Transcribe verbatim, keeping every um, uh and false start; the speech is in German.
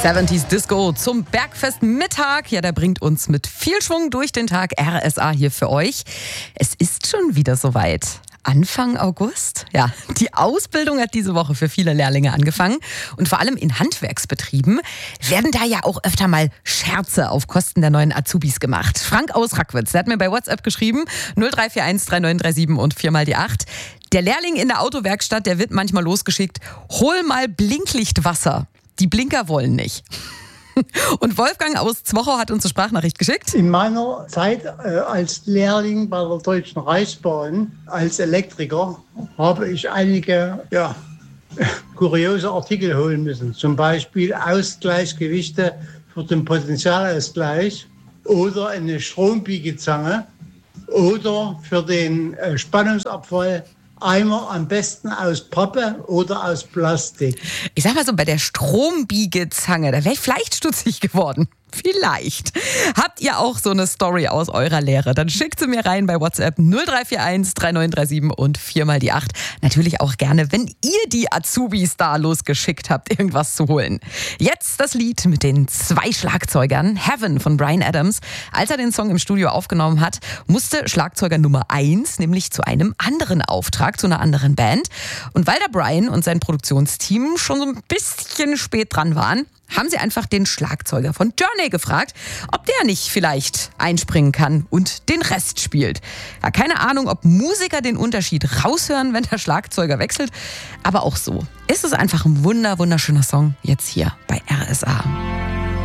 siebziger Disco zum Bergfest-Mittag. Ja, der bringt uns mit viel Schwung durch den Tag. R S A hier für euch. Es ist schon wieder soweit. Anfang August? Ja, die Ausbildung hat diese Woche für viele Lehrlinge angefangen. Und vor allem in Handwerksbetrieben werden da ja auch öfter mal Scherze auf Kosten der neuen Azubis gemacht. Frank aus Rackwitz, der hat mir bei WhatsApp geschrieben, null drei vier eins drei neun drei sieben und vier mal die acht. Der Lehrling in der Autowerkstatt, der wird manchmal losgeschickt, hol mal Blinklichtwasser. Die Blinker wollen nicht. Und Wolfgang aus Zwochow hat uns eine Sprachnachricht geschickt. In meiner Zeit äh, als Lehrling bei der Deutschen Reichsbahn, als Elektriker, habe ich einige ja, kuriose Artikel holen müssen. Zum Beispiel Ausgleichsgewichte für den Potentialausgleich oder eine Strombiegezange oder für den äh, Spannungsabfall Eimer am besten aus Pappe oder aus Plastik. Ich sag mal so, bei der Strombiegezange, da wäre ich vielleicht stutzig geworden. Vielleicht. Habt ihr auch so eine Story aus eurer Lehre? Dann schickt sie mir rein bei WhatsApp null drei vier eins drei neun drei sieben und vier mal die acht. Natürlich auch gerne, wenn ihr die Azubis da losgeschickt habt, irgendwas zu holen. Jetzt das Lied mit den zwei Schlagzeugern. Heaven von Bryan Adams. Als er den Song im Studio aufgenommen hat, musste Schlagzeuger Nummer eins nämlich zu einem anderen Auftrag, zu einer anderen Band. Und weil der Bryan und sein Produktionsteam schon so ein bisschen spät dran waren, haben sie einfach den Schlagzeuger von Journey gefragt, ob der nicht vielleicht einspringen kann und den Rest spielt. Ja, keine Ahnung, ob Musiker den Unterschied raushören, wenn der Schlagzeuger wechselt. Aber auch so ist es einfach ein wunder, wunderschöner Song jetzt hier bei R S A.